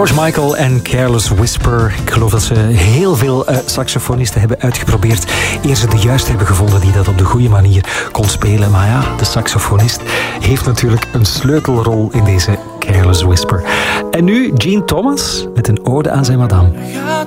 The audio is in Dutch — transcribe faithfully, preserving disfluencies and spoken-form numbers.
George Michael en Careless Whisper. Ik geloof dat ze heel veel uh, saxofonisten hebben uitgeprobeerd eer ze de juiste hebben gevonden die dat op de goede manier kon spelen. Maar ja, de saxofonist heeft natuurlijk een sleutelrol in deze Careless Whisper. En nu Gene Thomas met een ode aan zijn madame.